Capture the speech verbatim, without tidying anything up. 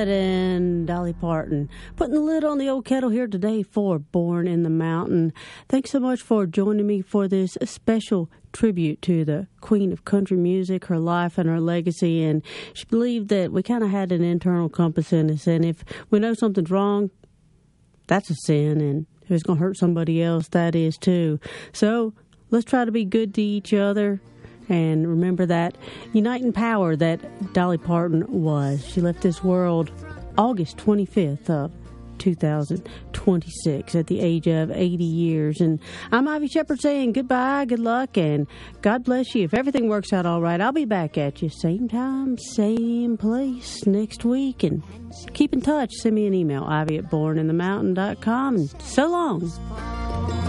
Burnett and Dolly Parton putting the lid on the old kettle here today for Born in the Mountain. Thanks so much for joining me for this special tribute to the queen of country music, her life and her legacy. And she believed that we kind of had an internal compass in us, and if we know something's wrong, that's a sin, and if it's going to hurt somebody else, that is too. So let's try to be good to each other and remember that uniting power that Dolly Parton was. She left this world August twenty-fifth of two thousand twenty-six at the age of eighty years. And I'm Ivy Shepherd saying goodbye, good luck, and God bless you. If everything works out all right, I'll be back at you same time, same place next week. And keep in touch. Send me an email, ivy at born in the mountain dot com. And so long.